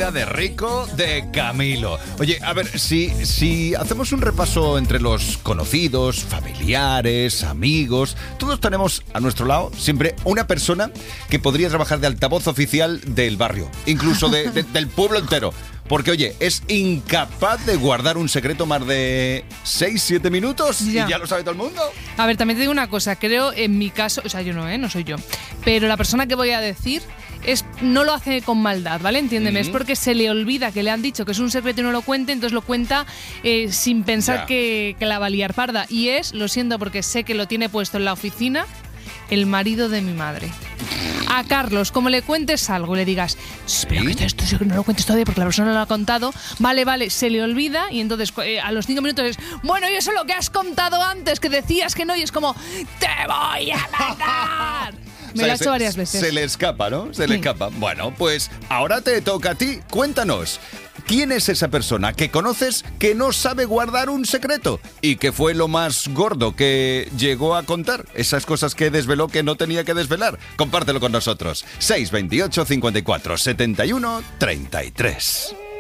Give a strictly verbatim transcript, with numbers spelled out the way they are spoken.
vida de rico de Camilo. Oye, a ver, si, si hacemos un repaso entre los conocidos, familiares, amigos, todos tenemos a nuestro lado siempre una persona que podría trabajar de altavoz oficial del barrio, incluso de, de, del pueblo entero. Porque, oye, es incapaz de guardar un secreto más de seis siete minutos ya. y ya lo sabe todo el mundo. A ver, también te digo una cosa. Creo, en mi caso, o sea, yo no, ¿eh? No soy yo. Pero la persona que voy a decir es no lo hace con maldad, ¿vale? Entiéndeme. Uh-huh. Es porque se le olvida que le han dicho que es un secreto y no lo cuente, entonces lo cuenta eh, sin pensar que, que la va a liar parda. Y es, lo siento porque sé que lo tiene puesto en la oficina, el marido de mi madre. A Carlos, como le cuentes algo y le digas, pero que esto, esto no lo cuentes todavía porque la persona no lo ha contado, vale, vale, se le olvida y entonces eh, a los cinco minutos es, bueno, y eso es lo que has contado antes, que decías que no, y es como, ¡te voy a matar! Me o sea, lo ha hecho se, varias veces. Se le escapa, ¿no? Se le sí. escapa. Bueno, pues ahora te toca a ti. Cuéntanos. ¿Quién es esa persona que conoces que no sabe guardar un secreto? ¿Y qué fue lo más gordo que llegó a contar? Esas cosas que desveló que no tenía que desvelar. Compártelo con nosotros. seis veintiocho cincuenta y cuatro setenta y uno treinta y tres.